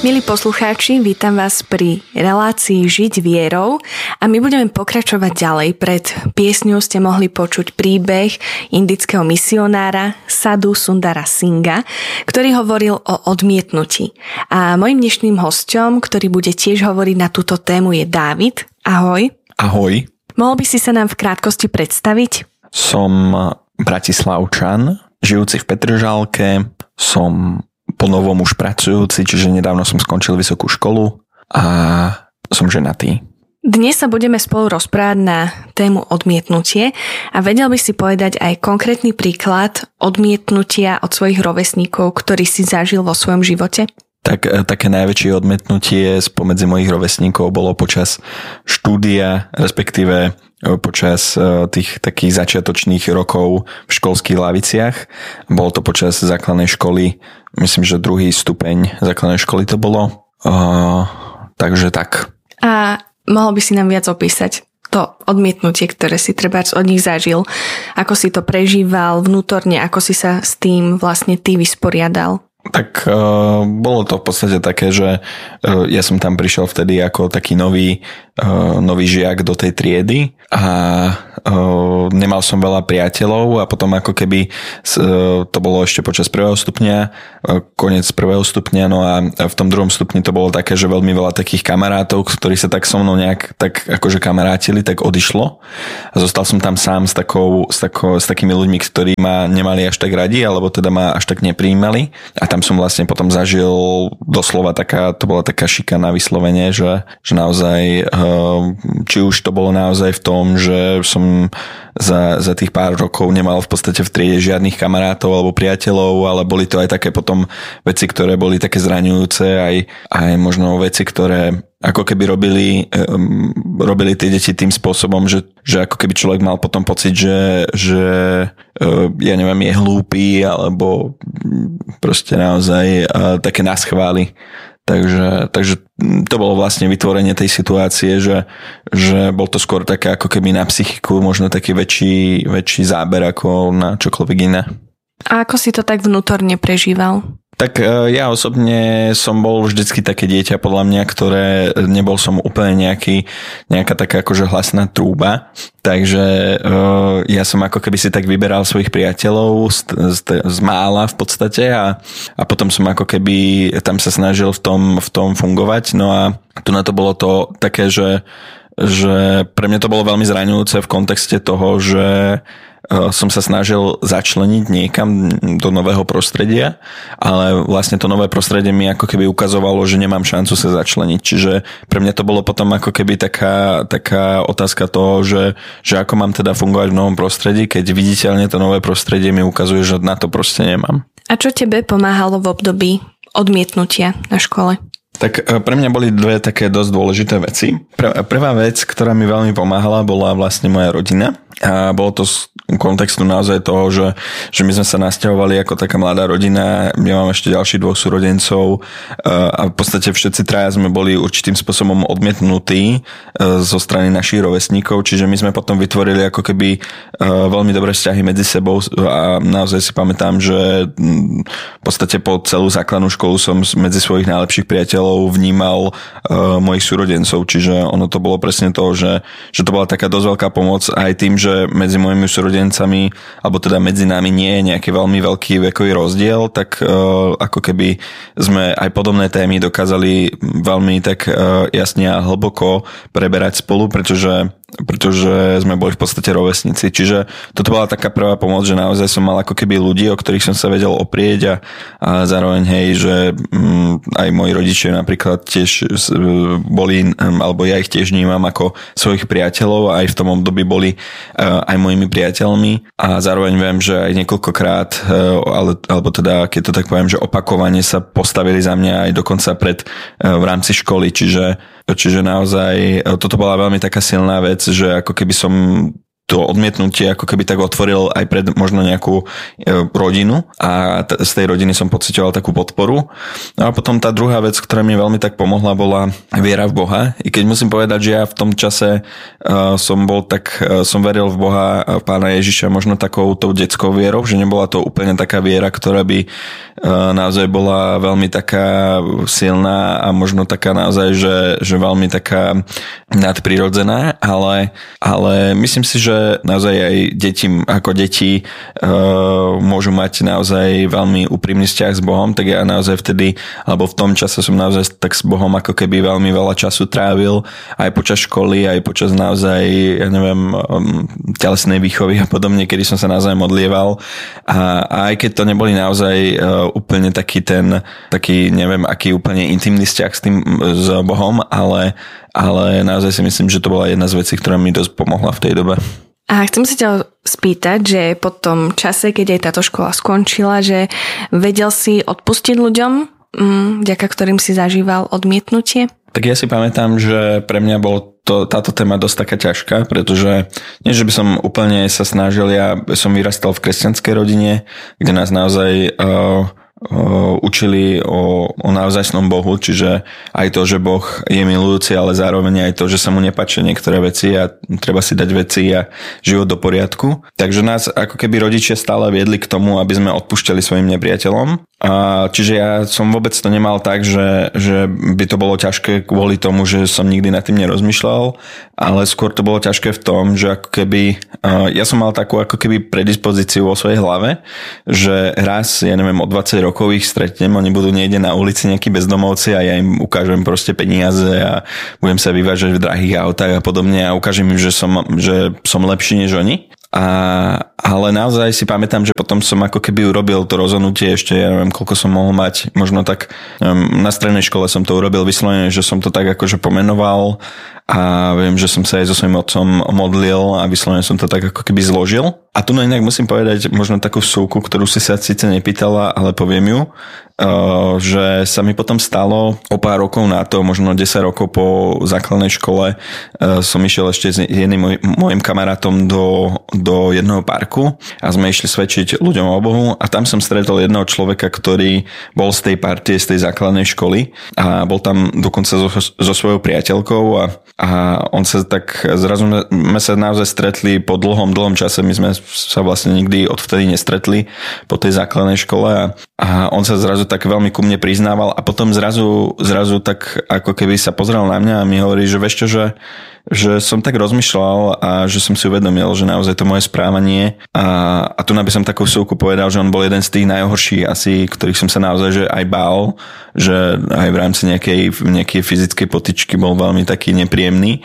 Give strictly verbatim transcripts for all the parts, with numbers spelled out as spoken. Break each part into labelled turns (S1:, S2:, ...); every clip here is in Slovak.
S1: Milí poslucháči, vítam vás pri relácii Žiť vierou a my budeme pokračovať ďalej. Pred piesňou ste mohli počuť príbeh indického misionára Sadhu Sundara Singha, ktorý hovoril o odmietnutí. A mojím dnešným hosťom, ktorý bude tiež hovoriť na túto tému, je Dávid. Ahoj.
S2: Ahoj.
S1: Mohol by si sa nám v krátkosti predstaviť?
S2: Som Bratislavčan, žijúci v Petržalke, som ponovom už pracujúci, čiže nedávno som skončil vysokú školu a som ženatý.
S1: Dnes sa budeme spolu rozprávať na tému odmietnutie a vedel by si povedať aj konkrétny príklad odmietnutia od svojich rovesníkov, ktorý si zažil vo svojom živote?
S2: Tak také najväčšie odmietnutie spomedzi mojich rovesníkov bolo počas štúdia, respektíve počas tých takých začiatočných rokov v školských laviciach. Bolo to počas základnej školy, myslím, že druhý stupeň základnej školy to bolo. Uh, takže tak.
S1: A mohol by si nám viac opísať to odmietnutie, ktoré si treba od nich zažil? Ako si to prežíval vnútorne? Ako si sa s tým vlastne ty vysporiadal?
S2: Tak uh, bolo to v podstate také, že uh, ja som tam prišiel vtedy ako taký nový, uh, nový žiak do tej triedy a uh, nemal som veľa priateľov a potom ako keby uh, to bolo ešte počas prvého stupňa, uh, koniec prvého stupňa, no a v tom druhom stupni to bolo také, že veľmi veľa takých kamarátov, ktorí sa tak so mnou nejak tak akože kamarátili, tak odišlo a zostal som tam sám s, takou, s, takou, s takými ľuďmi, ktorí ma nemali až tak radi, alebo teda ma až tak neprijímali. A tam som vlastne potom zažil doslova taká, to bola taká šikana vyslovene, že, že naozaj, či už to bolo naozaj v tom, že som za, za tých pár rokov nemal v podstate v triede žiadnych kamarátov alebo priateľov, ale boli to aj také potom veci, ktoré boli také zraňujúce, aj, aj možno veci, ktoré ako keby robili, um, robili tie deti tým spôsobom, že, že ako keby človek mal potom pocit, že, že uh, ja neviem, je hlúpy, alebo proste naozaj uh, také naschvály. Takže, takže to bolo vlastne vytvorenie tej situácie, že, že bol to skôr také ako keby na psychiku, možno taký väčší, väčší záber ako na čokoľvek iné.
S1: A ako si to tak vnútorne prežíval?
S2: Tak ja osobne som bol vždycky také dieťa podľa mňa, ktoré nebol som úplne nejaký, nejaká taká akože hlasná trúba, takže uh, ja som ako keby si tak vyberal svojich priateľov z, z, z mála v podstate a, a potom som ako keby tam sa snažil v tom, v tom fungovať, no a tu na to bolo to také, že, že pre mňa to bolo veľmi zraňujúce v kontexte toho, že som sa snažil začleniť niekam do nového prostredia, ale vlastne to nové prostredie mi ako keby ukazovalo, že nemám šancu sa začleniť. Čiže pre mňa to bolo potom ako keby taká, taká otázka toho, že, že ako mám teda fungovať v novom prostredí, keď viditeľne to nové prostredie mi ukazuje, že na to proste nemám.
S1: A čo tebe pomáhalo v období odmietnutia na škole?
S2: Tak pre mňa boli dve také dosť dôležité veci. Prvá vec, ktorá mi veľmi pomáhala, bola vlastne moja rodina. A bolo to z kontextu naozaj toho, že, že my sme sa nasťahovali ako taká mladá rodina. Ja mám ešte ďalších dvoch súrodencov a v podstate všetci traja sme boli určitým spôsobom odmietnutí zo strany našich rovesníkov, čiže my sme potom vytvorili ako keby veľmi dobré vzťahy medzi sebou a naozaj si pamätám, že v podstate po celú základnú školu som medzi svojich najlepších priateľov vnímal mojich súrodencov, čiže ono to bolo presne to, že, že to bola taká dosť veľká pomoc aj tým, že medzi mojimi súrodencami, alebo teda medzi nami nie je nejaký veľmi veľký vekový rozdiel, tak uh, ako keby sme aj podobné témy dokázali veľmi tak uh, jasne a hlboko preberať spolu, pretože pretože sme boli v podstate rovesníci. Čiže toto bola taká prvá pomoc, že naozaj som mal ako keby ľudí, o ktorých som sa vedel oprieť a, a zároveň hej, že m, aj moji rodičia napríklad tiež boli, alebo ja ich tiež vnímam ako svojich priateľov a aj v tom období boli uh, aj mojimi priateľmi a zároveň viem, že aj niekoľkokrát, uh, ale, alebo teda, keď to tak poviem, že opakovane sa postavili za mňa aj dokonca pred uh, v rámci školy, čiže Čiže naozaj toto bola veľmi taká silná vec, že ako keby som to odmietnutie ako keby tak otvoril aj pred možno nejakú rodinu a t- z tej rodiny som pociťoval takú podporu. No a potom tá druhá vec, ktorá mi veľmi tak pomohla, bola viera v Boha. I keď musím povedať, že ja v tom čase uh, som bol tak, uh, som veril v Boha, v Pána Ježiša možno takou tou detskou vierou, že nebola to úplne taká viera, ktorá by uh, naozaj bola veľmi taká silná a možno taká naozaj, že, že veľmi taká nadprirodzená, ale, ale myslím si, že naozaj aj deti, ako deti uh, môžu mať naozaj veľmi úprimný vzťah s Bohom, tak ja naozaj vtedy, alebo v tom čase som naozaj tak s Bohom ako keby veľmi veľa času trávil, aj počas školy, aj počas naozaj, ja neviem, um, telesnej výchovy a podobne, kedy som sa naozaj modlieval a, a aj keď to neboli naozaj uh, úplne taký ten, taký neviem, aký úplne intimný vzťah s tým, s Bohom, ale, ale naozaj si myslím, že to bola jedna z vecí, ktorá mi dosť pomohla v tej dobe.
S1: A chcem sa ťa spýtať, že po tom čase, keď aj táto škola skončila, že vedel si odpustiť ľuďom, vďaka ktorým si zažíval odmietnutie?
S2: Tak ja si pamätám, že pre mňa bol to, táto téma dosť taká ťažká, pretože nie, že by som úplne sa snažil, ja som vyrastal v kresťanskej rodine, kde nás naozaj uh, učili o, o naozajstnom Bohu, čiže aj to, že Boh je milujúci, ale zároveň aj to, že sa mu nepáčia niektoré veci a treba si dať veci a život do poriadku. Takže nás ako keby rodičia stále viedli k tomu, aby sme odpúšťali svojim nepriateľom. A čiže ja som vôbec to nemal tak, že, že by to bolo ťažké kvôli tomu, že som nikdy nad tým nerozmýšľal, ale skôr to bolo ťažké v tom, že ako keby ja som mal takú ako keby predispozíciu vo svojej hlave, že raz, ja neviem, o dvadsať rokov ich stretnem, oni budú niekde na ulici nejakí bezdomovci a ja im ukážem proste peniaze a budem sa vyvážať v drahých autách a podobne a ukážem im, že som, že som lepší než oni. A, ale naozaj si pamätám, že potom som ako keby urobil to rozhodnutie ešte, ja neviem, koľko som mohol mať, možno tak um, na strednej škole som to urobil vyslovene, že som to tak akože pomenoval a viem, že som sa aj so svojím otcom modlil a vyslovene som to tak ako keby zložil. A tu no inak musím povedať možno takú vsúku, ktorú si sa síce nepýtala, ale poviem ju, uh, že sa mi potom stalo o pár rokov na to, možno desať rokov po základnej škole, uh, som išiel ešte s jedným môj, môjim kamarátom do, do jedného parku a sme išli svedčiť ľuďom o Bohu a tam som stretol jedného človeka, ktorý bol z tej partie, z tej základnej školy a bol tam dokonca so, so svojou priateľkou a, a on sa tak, zrazu sme sa naozaj stretli po dlhom, dlhom čase, my sme sa vlastne nikdy odvtedy nestretli po tej základnej škole a, a on sa zrazu tak veľmi ku mne priznával a potom zrazu, zrazu tak ako keby sa pozrel na mňa a mi hovorí, že vieš čo, že, že som tak rozmýšľal a že som si uvedomil, že naozaj to moje správanie a, a tu by som takú vsúku povedal, že on bol jeden z tých najhorších asi, ktorých som sa naozaj že aj bál, že aj v rámci nejakej, nejakej fyzickej potyčky bol veľmi taký nepríjemný.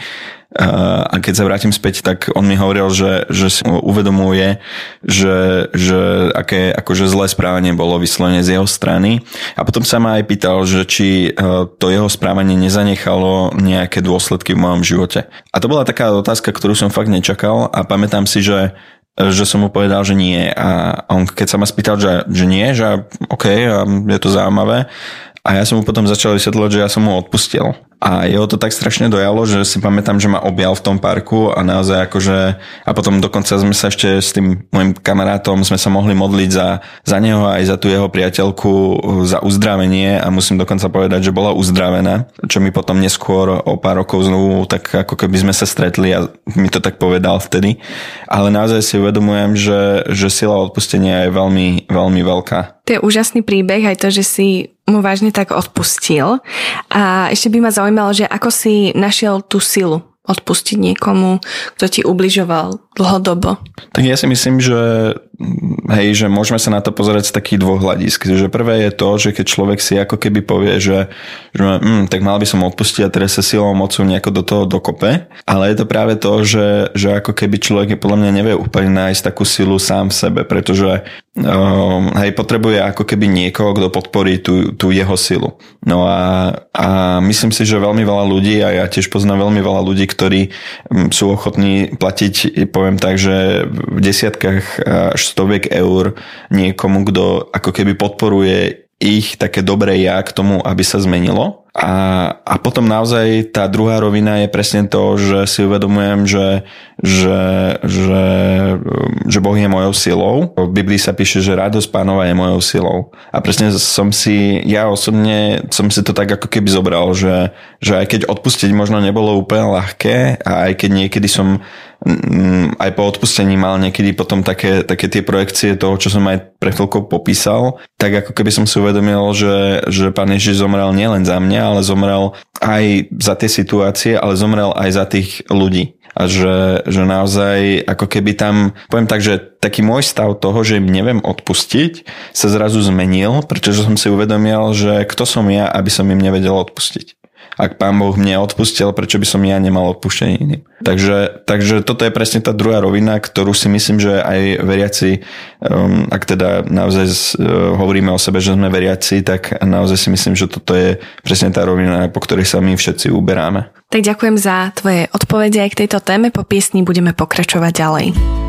S2: A keď sa vrátim späť, tak on mi hovoril, že, že si uvedomuje, že, že aké akože zlé správanie bolo vyslovene z jeho strany. A potom sa ma aj pýtal, že či to jeho správanie nezanechalo nejaké dôsledky v mojom živote. A to bola taká otázka, ktorú som fakt nečakal a pamätám si, že že som mu povedal, že nie. A on keď sa ma spýtal, že, že nie, že OK, je to zaujímavé. A ja som mu potom začal vysvetľovať, že ja som mu odpustil. A jeho to tak strašne dojalo, že si pamätám, že ma objal v tom parku a naozaj akože... A potom dokonca sme sa ešte s tým môjim kamarátom sme sa mohli modliť za, za neho aj za tú jeho priateľku za uzdravenie a musím dokonca povedať, že bola uzdravená, čo mi potom neskôr o pár rokov znovu tak ako keby sme sa stretli a mi to tak povedal vtedy. Ale naozaj si uvedomujem, že, že sila odpustenia je veľmi, veľmi veľká.
S1: To je úžasný príbeh, aj to, že si mu vážne tak odpustil. A ešte by ma zaujímalo, že ako si našiel tú silu odpustiť niekomu, kto ti ubližoval dlhodobo.
S2: Tak ja si myslím, že hej, že môžeme sa na to pozerať z takých dvoch hľadisk. Že prvé je to, že keď človek si ako keby povie, že, že hm, tak mal by som odpustiť a teraz sa silou mocou nejako do toho dokope. Ale je to práve to, že, že ako keby človek je podľa mňa nevie úplne nájsť takú silu sám v sebe, pretože um, hej, potrebuje ako keby niekoho, kto podporí tú, tú jeho silu. No a, a myslím si, že veľmi veľa ľudí, a ja tiež poznám veľmi veľa ľudí, ktorí sú ochotní platiť, poviem tak, že v desiatkách až stoviek eur niekomu, kto ako keby podporuje ich také dobré ja k tomu, aby sa zmenilo. A, a potom naozaj tá druhá rovina je presne to, že si uvedomujem, že, že, že, že Boh je mojou silou. V Biblii sa píše, že radosť Pánova je mojou silou. A presne som si, ja osobne som si to tak ako keby zobral, že, že aj keď odpustiť možno nebolo úplne ľahké a aj keď niekedy som aj po odpustení mal niekedy potom také, také tie projekcie toho, čo som aj pre chvíľkou popísal, tak ako keby som si uvedomil, že, že Pán Ježiš zomrel nielen za mňa, ale zomrel aj za tie situácie, ale zomrel aj za tých ľudí. A že, že naozaj ako keby tam, poviem tak, že taký môj stav toho, že im neviem odpustiť, sa zrazu zmenil, pretože som si uvedomil, že kto som ja, aby som im nevedel odpustiť. Ak Pán Boh mne odpustil, prečo by som ja nemal odpuštenie iným. Takže, takže toto je presne tá druhá rovina, ktorú si myslím, že aj veriaci, um, ak teda naozaj uh, hovoríme o sebe, že sme veriaci, tak naozaj si myslím, že toto je presne tá rovina, po ktorej sa my všetci uberáme.
S1: Tak ďakujem za tvoje odpovede aj k tejto téme. Po piesni budeme pokračovať ďalej.